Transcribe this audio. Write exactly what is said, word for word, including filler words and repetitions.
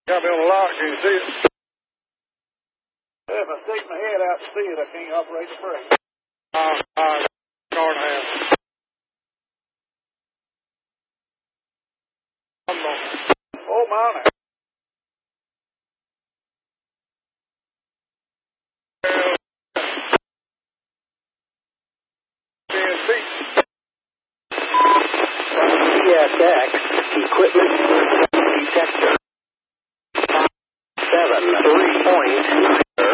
Got me on the lock. Can you see it? If I stick my head out to see it, I can't operate the brake. Uh, uh, car and a half. Come on. Oh, my. P S X Equipment Detector.